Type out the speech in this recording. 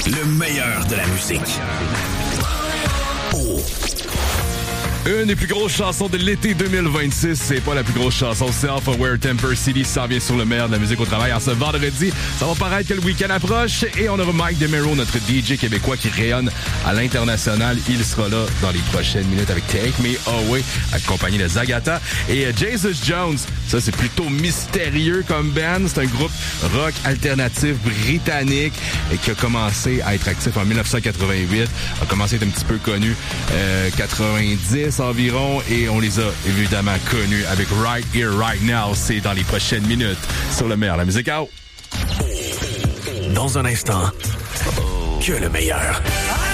Le meilleur de la musique. Une des plus grosses chansons de l'été 2026, c'est pas la plus grosse chanson, Self-Aware Temper City s'en vient sur le meilleur de la musique au travail en ce vendredi. Ça va paraître que le week-end approche et on aura Mike DeMero, notre DJ québécois qui rayonne à l'international. Il sera là dans les prochaines minutes avec Take Me Away, accompagné de Zagata. Et Jesus Jones, ça c'est plutôt mystérieux comme band. C'est un groupe rock alternatif britannique et qui a commencé à être actif en 1988, a commencé à être un petit peu connu 90 environ et on les a évidemment connus avec Right Here, Right Now. C'est dans les prochaines minutes sur le meilleur de la musique. Out! Dans un instant, que le meilleur.